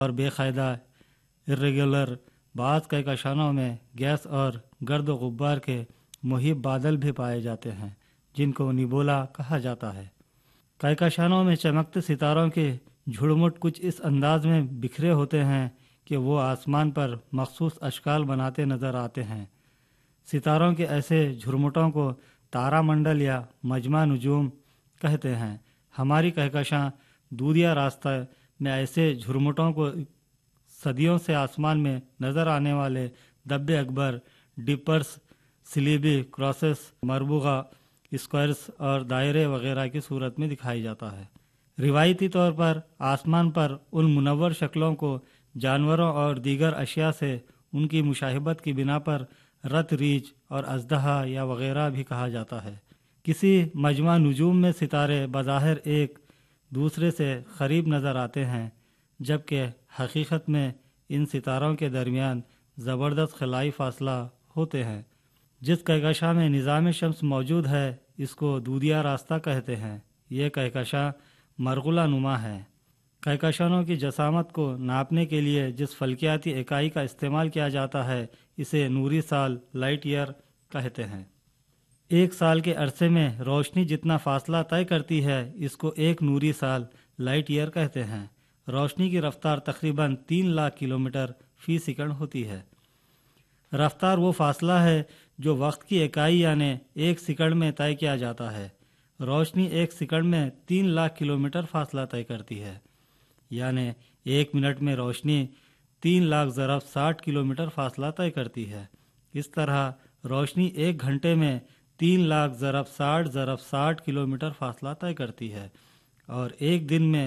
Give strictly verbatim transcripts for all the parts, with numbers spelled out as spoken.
اور بے قاعدہ irregular بعض کہکشانوں میں گیس اور گرد و غبار کے مہیب بادل بھی پائے جاتے ہیں جن کو نیبولا کہا جاتا ہے۔ کہکشانوں میں چمکتے ستاروں کے جھڑمٹ کچھ اس انداز میں بکھرے ہوتے ہیں کہ وہ آسمان پر مخصوص اشکال بناتے نظر آتے ہیں۔ ستاروں کے ایسے جھرمٹوں کو تارا منڈل یا مجمع نجوم کہتے ہیں۔ ہماری کہکشاں دودیا راستہ میں ایسے جھرمٹوں کو صدیوں سے آسمان میں نظر آنے والے دب اکبر، ڈپرس، سلیبی، کراسس، مربوغہ، اسکوائرس اور دائرے وغیرہ کی صورت میں دکھائی جاتا ہے۔ روایتی طور پر آسمان پر ان منور شکلوں کو جانوروں اور دیگر اشیاء سے ان کی مشابہت کی بنا پر رت ریچھ اور اژدہا یا وغیرہ بھی کہا جاتا ہے۔ کسی مجمع نجوم میں ستارے بظاہر ایک دوسرے سے قریب نظر آتے ہیں جبکہ حقیقت میں ان ستاروں کے درمیان زبردست خلائی فاصلہ ہوتے ہیں۔ جس کہکشاں میں نظام شمس موجود ہے اس کو دودیا راستہ کہتے ہیں۔ یہ کہکشاں مرغلہ نما ہے۔ کہکشانوں کی جسامت کو ناپنے کے لیے جس فلکیاتی اکائی کا استعمال کیا جاتا ہے اسے نوری سال لائٹ ایئر کہتے ہیں۔ ایک سال کے عرصے میں روشنی جتنا فاصلہ طے کرتی ہے اس کو ایک نوری سال لائٹ ایئر کہتے ہیں۔ روشنی کی رفتار تقریباً تین لاکھ کلومیٹر فی سیکنڈ ہوتی ہے۔ رفتار وہ فاصلہ ہے جو وقت کی اکائی یعنی ایک سیکنڈ میں طے کیا جاتا ہے۔ روشنی ایک سیکنڈ میں تین لاکھ کلومیٹر فاصلہ طے کرتی ہے، یعنی ایک منٹ میں روشنی تین لاکھ ضرب ساٹھ کلومیٹر فاصلہ طے کرتی ہے۔ اس طرح روشنی ایک گھنٹے میں تین لاکھ ضرب ساٹھ ضرب ساٹھ کلومیٹر فاصلہ طے کرتی ہے اور ایک دن میں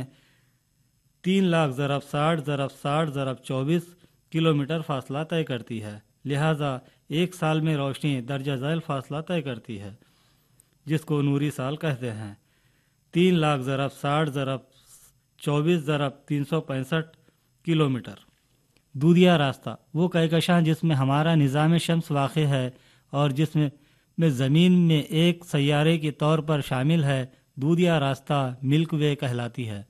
تین لاکھ ضرب ساٹھ ضرب ساٹھ ضرب چوبیس کلومیٹر فاصلہ طے کرتی ہے۔ لہٰذا ایک سال میں روشنی درجہ ذیل فاصلہ طے کرتی ہے جس کو نوری سال کہتے ہیں۔ تین لاکھ ضرب ساٹھ ضرب چوبیس ضرب تین سو پینسٹھ کلومیٹر۔ دودیا راستہ وہ کہکشاں جس میں ہمارا نظام شمس واقع ہے اور جس میں میں زمین میں ایک سیارے کے طور پر شامل ہے دودیا راستہ ملک وے کہلاتی ہے۔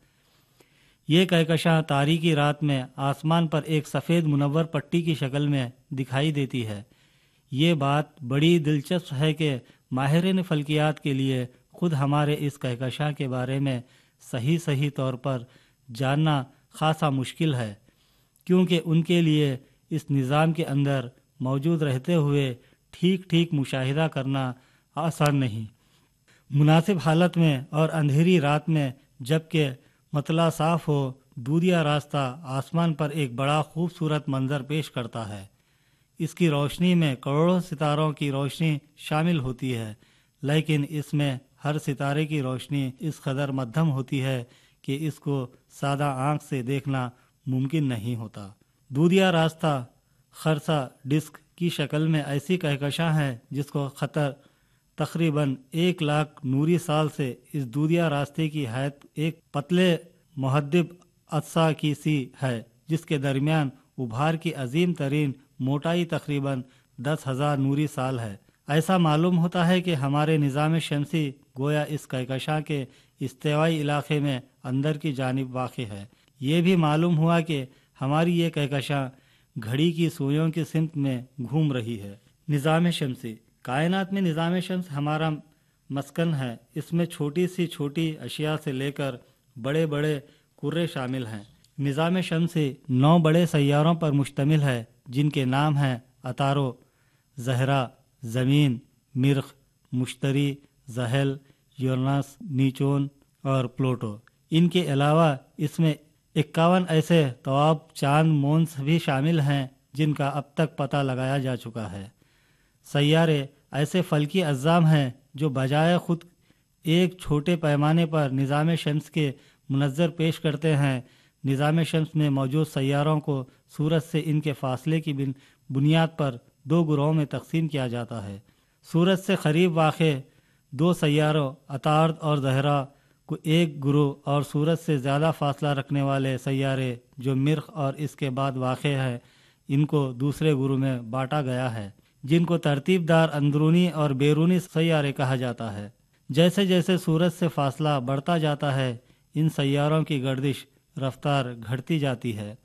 یہ کہکشاں تاریکی رات میں آسمان پر ایک سفید منور پٹی کی شکل میں دکھائی دیتی ہے۔ یہ بات بڑی دلچسپ ہے کہ ماہرین فلکیات کے لیے خود ہمارے اس کہکشاں کے بارے میں صحیح صحیح طور پر جاننا خاصا مشکل ہے، کیونکہ ان کے لیے اس نظام کے اندر موجود رہتے ہوئے ٹھیک ٹھیک مشاہدہ کرنا آسان نہیں۔ مناسب حالت میں اور اندھیری رات میں جبکہ مطلع صاف ہو، دودیا راستہ آسمان پر ایک بڑا خوبصورت منظر پیش کرتا ہے۔ اس کی روشنی میں کروڑوں ستاروں کی روشنی شامل ہوتی ہے، لیکن اس میں ہر ستارے کی روشنی اس قدر مدھم ہوتی ہے کہ اس کو سادہ آنکھ سے دیکھنا ممکن نہیں ہوتا۔ دودیا راستہ خرسہ ڈسک کی شکل میں ایسی کہکشاں ہے جس کو خطر تقریباً ایک لاکھ نوری سال سے اس دودیا راستے کی حیث ایک پتلے محدب عدسہ کی سی ہے جس کے درمیان ابھار کی عظیم ترین موٹائی تقریباً دس ہزار نوری سال ہے۔ ایسا معلوم ہوتا ہے کہ ہمارے نظام شمسی گویا اس کہکشاں کے استوائی علاقے میں اندر کی جانب واقع ہے۔ یہ بھی معلوم ہوا کہ ہماری یہ کہکشاں گھڑی کی سوئیوں کی سمت میں گھوم رہی ہے۔ نظام شمسی کائنات میں نظام شمس ہمارا مسکن ہے۔ اس میں چھوٹی سی چھوٹی اشیاء سے لے کر بڑے بڑے کرے شامل ہیں۔ نظام شمسی نو بڑے سیاروں پر مشتمل ہے جن کے نام ہیں عطارد، زہرہ، زمین، مریخ، مشتری، زحل، یورینس، نیپچون اور پلوٹو۔ ان کے علاوہ اس میں اکاون ایسے طواب چاند مونس بھی شامل ہیں جن کا اب تک پتہ لگایا جا چکا ہے۔ سیارے ایسے فلکی اجسام ہیں جو بجائے خود ایک چھوٹے پیمانے پر نظام شمس کے منظر پیش کرتے ہیں۔ نظام شمس میں موجود سیاروں کو سورج سے ان کے فاصلے کی بنیاد پر دو گروہوں میں تقسیم کیا جاتا ہے۔ سورج سے قریب واقع دو سیاروں عطارد اور زہرہ کو ایک گروہ اور سورج سے زیادہ فاصلہ رکھنے والے سیارے جو مریخ اور اس کے بعد واقع ہے ان کو دوسرے گروہ میں بانٹا گیا ہے، جن کو ترتیب دار اندرونی اور بیرونی سیارے کہا جاتا ہے۔ جیسے جیسے سورج سے فاصلہ بڑھتا جاتا ہے ان سیاروں کی گردش رفتار گھٹتی جاتی ہے۔